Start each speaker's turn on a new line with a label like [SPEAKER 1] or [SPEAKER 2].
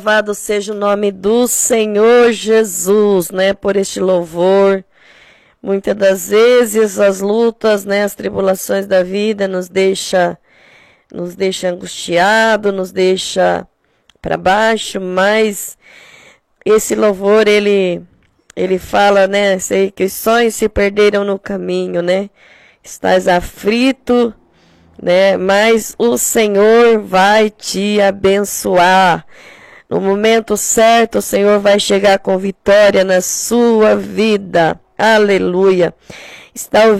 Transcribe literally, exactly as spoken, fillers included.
[SPEAKER 1] Louvado seja o nome do Senhor Jesus, né, por este louvor. Muitas das vezes as lutas, né, as tribulações da vida nos deixa, nos deixa angustiado, nos deixa para baixo, mas esse louvor, ele, ele fala, né, sei que os sonhos se perderam no caminho, né, estás aflito, né, mas o Senhor vai te abençoar. No momento certo, o Senhor vai chegar com vitória na sua vida. Aleluia. Está